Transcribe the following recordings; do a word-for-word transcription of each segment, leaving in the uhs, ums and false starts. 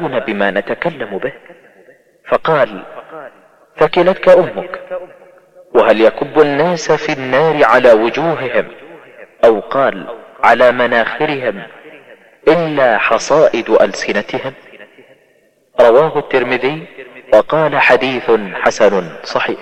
تؤاخذنا بما نتكلم به؟ فقال: ثكلتك أمك. وهل يكب الناس في النار على وجوههم، أو قال على مناخرهم، إلا حصائد ألسنتهم؟ رواه الترمذي وقال حديث حسن صحيح.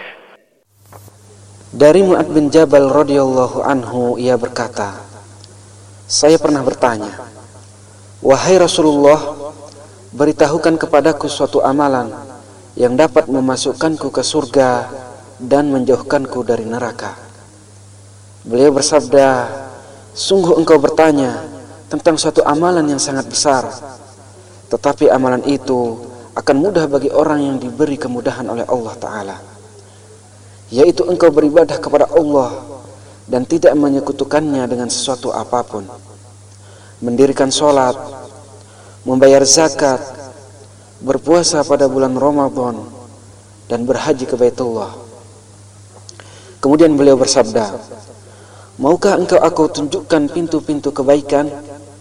Dari Mu'adz bin Jabal radhiyallahu anhu, ia berkata, saya pernah bertanya, wahai Rasulullah, beritahukan kepadaku suatu amalan yang dapat memasukkanku ke surga dan menjauhkanku dari neraka. Beliau bersabda, sungguh engkau bertanya tentang suatu amalan yang sangat besar, tetapi amalan itu akan mudah bagi orang yang diberi kemudahan oleh Allah Ta'ala, yaitu engkau beribadah kepada Allah dan tidak menyekutukannya dengan sesuatu apapun, mendirikan sholat, membayar zakat, berpuasa pada bulan Ramadan, dan berhaji ke Baitullah. Kemudian beliau bersabda, maukah engkau aku tunjukkan pintu-pintu kebaikan?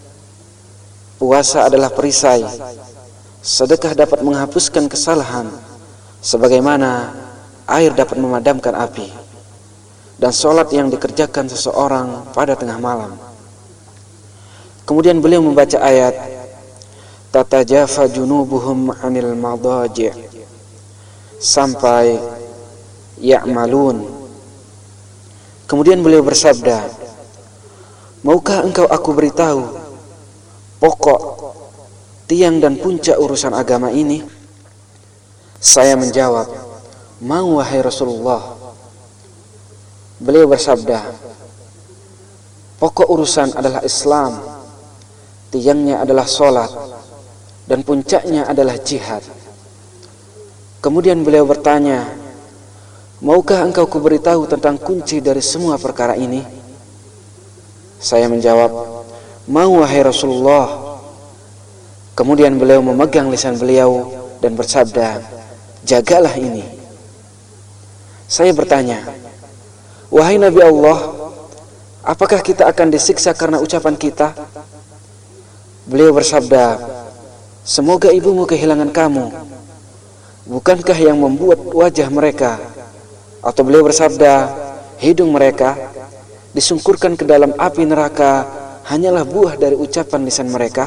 Puasa adalah perisai, sedekah dapat menghapuskan kesalahan, sebagaimana air dapat memadamkan api, dan sholat yang dikerjakan seseorang pada tengah malam. Kemudian beliau membaca ayat tatajafa junubuhum 'anil madaji' sampai ya'malun. Kemudian beliau bersabda, maukah engkau aku beritahu pokok, tiang dan puncak urusan agama ini? Saya menjawab, mau wahai Rasulullah. Beliau bersabda, pokok urusan adalah Islam, tiangnya adalah sholat, dan puncaknya adalah jihad. Kemudian beliau bertanya, maukah engkau kuberitahu tentang kunci dari semua perkara ini? Saya menjawab, mau wahai Rasulullah. Kemudian beliau memegang lisan beliau dan bersabda, jagalah ini. Saya bertanya, wahai Nabi Allah, apakah kita akan disiksa karena ucapan kita? Beliau bersabda, semoga ibumu kehilangan kamu. Bukankah yang membuat wajah mereka? Atau beliau bersabda, hidung mereka disungkurkan ke dalam api neraka hanyalah buah dari ucapan lisan mereka?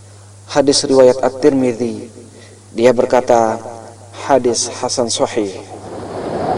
Hadis riwayat At-Tirmidzi. Dia berkata, hadis hasan sahih.